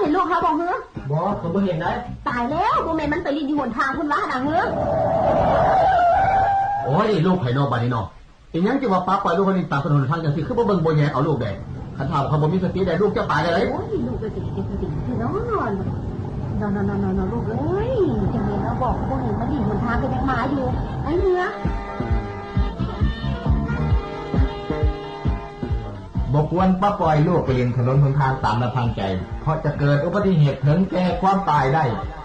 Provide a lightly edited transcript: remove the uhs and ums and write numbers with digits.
เห็นลูกเขาบอกเฮ้อบอกผมไม่เห็นได้ตายแล้วโมเมนมันไปลินอยู่หนทางคุณวะดังเฮ้อโอ้ยลูกไผ่นอกบ้านนี่นอกอีกยังจะว่าป้าปล่อยลูกคนนี้ตามถนนทางอย่างสิคือบ่เบิ่งบ่แย่เอาลูกแดงคันถามเขาบ่มีสติได้ลูกจะตายได้เลยโอ้ยลูกก็จะติดที่นอนลูกเอ้ยจังเลยเราบอกพวกนี้มันลินหนทางก็ยังมาอยู่ไอ้เนื้อบอกควรป้าปล่อยลูกไปเลียนถนนหนทางตามลำพังใจเพราะจะเกิดอุบัติเหตุถึงแก่ความตายได้